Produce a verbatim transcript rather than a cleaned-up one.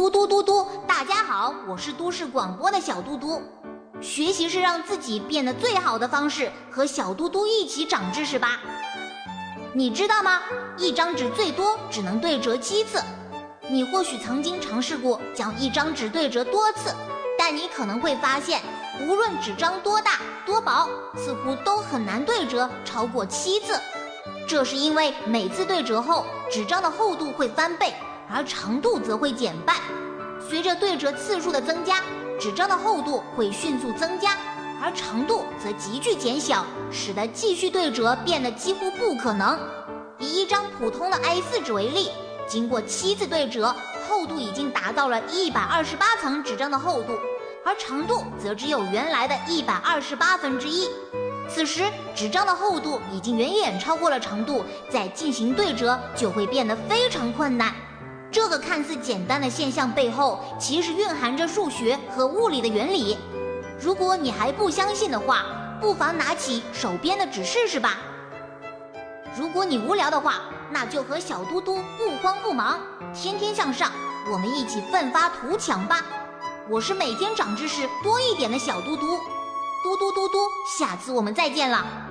嘟嘟嘟嘟，大家好，我是都市广播的小嘟嘟。学习是让自己变得最好的方式，和小嘟嘟一起长知识吧。你知道吗？一张纸最多只能对折七次。你或许曾经尝试过将一张纸对折多次，但你可能会发现，无论纸张多大多薄，似乎都很难对折超过七次。这是因为每次对折后，纸张的厚度会翻倍，而长度则会减半。随着对折次数的增加，纸张的厚度会迅速增加，而长度则急剧减小，使得继续对折变得几乎不可能。以一张普通的 A 四 纸为例，经过七次对折，厚度已经达到了一百二十八层纸张的厚度，而长度则只有原来的一百二十八分之一。此时纸张的厚度已经远远超过了长度，再进行对折就会变得非常困难。这个看似简单的现象背后，其实蕴含着数学和物理的原理。如果你还不相信的话，不妨拿起手边的纸试试吧。如果你无聊的话，那就和小嘟嘟不慌不忙，天天向上，我们一起奋发图强吧。我是每天长知识多一点的小嘟嘟，嘟嘟嘟嘟，下次我们再见了。